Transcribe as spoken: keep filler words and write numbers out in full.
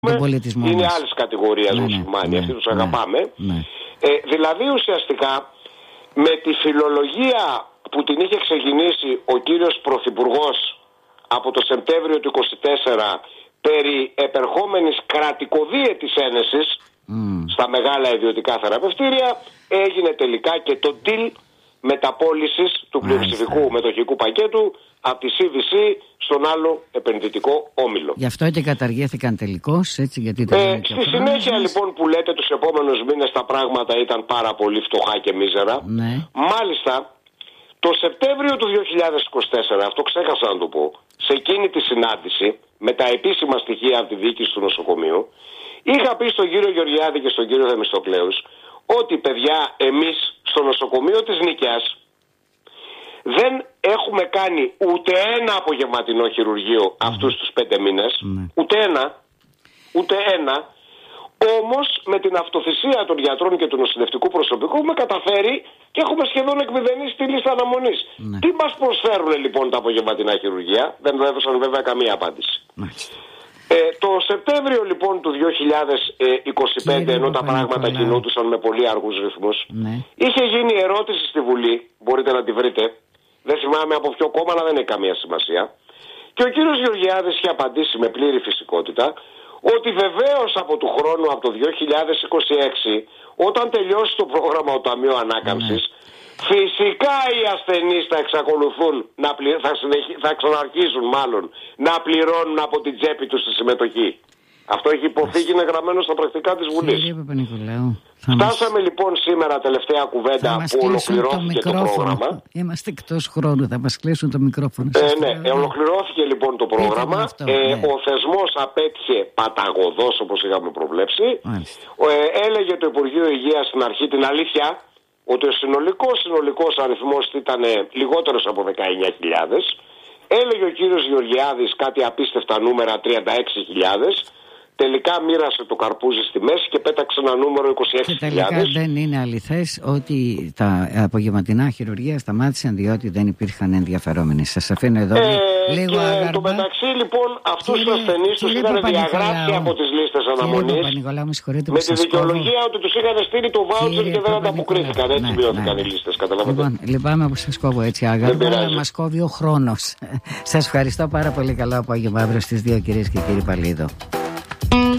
τον πολιτισμό είναι μας. άλλης κατηγορίας Ναι, μουσουλμάνοι, ναι, αυτοί τους ναι, αγαπάμε. Ναι. Ε, δηλαδή ουσιαστικά με τη φιλολογία που την είχε ξεκινήσει ο κύριος Πρωθυπουργός από το Σεπτέμβριο του είκοσι τέσσερα περί επερχόμενης κρατικοδίαιτης ένεσης mm. στα μεγάλα ιδιωτικά θεραπευτήρια, έγινε τελικά και το deal μεταπώλησης του πλειοψηφικού μετοχικού πακέτου από τη σι βι σι στον άλλο επενδυτικό όμιλο. Γι' αυτό και καταργήθηκαν τελικώς, έτσι, γιατί το ε, Στη συνέχεια μας. Λοιπόν που λέτε τους επόμενους μήνες τα πράγματα ήταν πάρα πολύ φτωχά και μίζερα. Ναι. Μάλιστα το Σεπτέμβριο του δύο χιλιάδες είκοσι τέσσερα, αυτό ξέχασα να το πω, σε εκείνη τη συνάντηση με τα επίσημα στοιχεία από τη διοίκηση του νοσοκομείου, είχα πει στον κύριο Γεωργιάδη και στον κύριο Θεμιστοκλέους ότι παιδιά εμείς στο νοσοκομείο της Νίκαιας δεν έχουμε κάνει ούτε ένα απογευματινό χειρουργείο mm. αυτούς τους πέντε μήνες, mm. ούτε ένα, ούτε ένα. Όμως με την αυτοθυσία των γιατρών και του νοσηλευτικού προσωπικού έχουμε καταφέρει και έχουμε σχεδόν εκμηδενήσει τη λίστα αναμονής. Mm. Τι μας προσφέρουν λοιπόν τα απογευματινά χειρουργεία? Δεν μου έδωσαν βέβαια καμία απάντηση. Mm. Ε, το Σεπτέμβριο λοιπόν του δύο χιλιάδες είκοσι πέντε, ενώ τα πράγματα κινούντουσαν με πολύ αργούς ρυθμούς, ναι. είχε γίνει ερώτηση στη Βουλή, μπορείτε να τη βρείτε, δεν θυμάμαι από ποιο κόμμα, αλλά δεν έχει καμία σημασία, και ο κύριος Γεωργιάδης είχε απαντήσει με πλήρη φυσικότητα ότι βεβαίως από του χρόνου, από το δύο χιλιάδες είκοσι έξι, όταν τελειώσει το πρόγραμμα ο Ταμείο Ανάκαμψης, ναι. φυσικά οι ασθενείς θα εξακολουθούν να πλη... θα, συνεχί... θα ξαναρχίσουν μάλλον να πληρώνουν από την τσέπη τους τη συμμετοχή. Αυτό έχει υποθεί και είναι γραμμένο στα πρακτικά της Βουλής. Φτάσαμε μας... λοιπόν σήμερα τελευταία κουβέντα που ολοκληρώθηκε το, το πρόγραμμα. Είμαστε εκτός χρόνου, θα μας κλείσουν το μικρόφωνο. Ε, ναι, ε, ολοκληρώθηκε λοιπόν το πρόγραμμα. Αυτό, ε, ναι. Ο θεσμός απέτυχε παταγωδώς όπως είχαμε προβλέψει. Ε, έλεγε το Υπουργείο Υγείας στην αρχή την αλήθεια, ότι ο συνολικός, συνολικός αριθμός ήταν λιγότερος από δεκαεννιά χιλιάδες. Έλεγε ο κύριος Γεωργιάδης κάτι απίστευτα νούμερα, τριάντα έξι χιλιάδες. Τελικά μοίρασε το καρπούζι στη μέση και πέταξε ένα νούμερο είκοσι έξι χιλιάδες. Και τελικά δεν είναι αληθές ότι τα απογευματινά χειρουργεία σταμάτησαν διότι δεν υπήρχαν ενδιαφερόμενοι. Σας αφήνω εδώ ε, λίγο αγαρμά. Και το μεταξύ λοιπόν αυτούς τους ασθενείς τους είχαν διαγράψει από τις λίστες αναμονής με τη δικαιολογία ότι τους είχαν στείλει το βάουτσερ και δεν ανταποκρίθηκαν. Έτσι ναι, μειώθηκαν ναι, ναι. οι λίστες, καταλαβαίνετε. Λοιπόν, λυπάμαι που σας κόβω έτσι αγαρμά, αλλά μας κόβει ο χρόνος. Σας ευχαριστώ πάρα πολύ. Καλό απόγευμα αύριο στις δύο, κυρίες και κύριοι. Παλίδο.